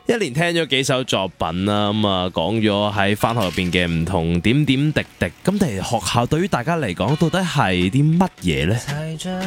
一連聽咗幾首作品啦，講咗喺返學入邊嘅唔同點點滴滴，咁其實學校對於大家嚟講到底係啲乜嘢呢？